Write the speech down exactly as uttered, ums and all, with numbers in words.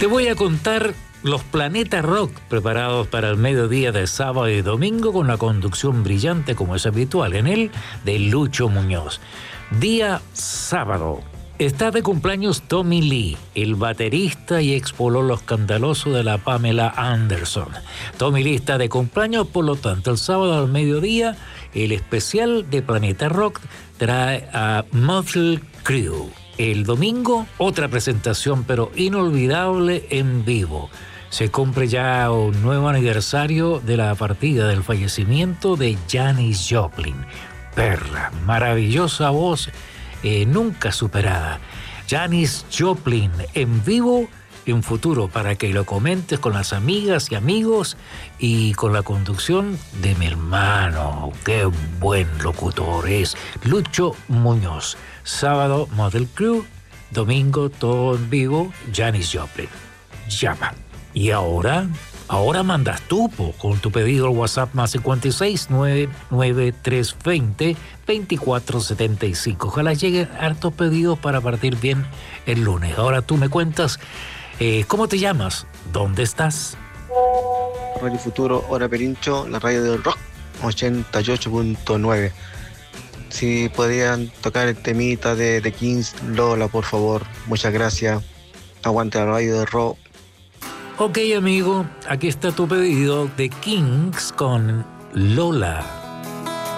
Te voy a contar los Planeta Rock preparados para el mediodía de sábado y domingo con la conducción brillante, como es habitual en él, de Lucho Muñoz. Día sábado. Está de cumpleaños Tommy Lee, el baterista y expololo escandaloso de la Pamela Anderson. Tommy Lee está de cumpleaños, por lo tanto, el sábado al mediodía, el especial de Planeta Rock trae a Mötley Crüe. El domingo, otra presentación, pero inolvidable en vivo. Se cumple ya un nuevo aniversario de la partida del fallecimiento de Janis Joplin. Perla, maravillosa voz, eh, nunca superada. Janis Joplin en vivo, en futuro, para que lo comentes con las amigas y amigos y con la conducción de mi hermano. Qué buen locutor es, Lucho Muñoz. Sábado, Mötley Crüe. Domingo, todo en vivo, Janis Joplin. Llama. Y ahora, ahora mandas tú po, con tu pedido al WhatsApp más cincuenta y seis, nueve nueve tres dos cero, veinticuatro setenta y cinco. Ojalá lleguen hartos pedidos para partir bien el lunes. Ahora tú me cuentas, eh, ¿cómo te llamas? ¿Dónde estás? Radio Futuro, Hora Perincho, la radio del rock, ochenta y ocho punto nueve. Si podrían tocar el temita de The Kings, Lola, por favor. Muchas gracias. Aguante la radio del rock. Ok, amigo, aquí está tu pedido de Kings con Lola.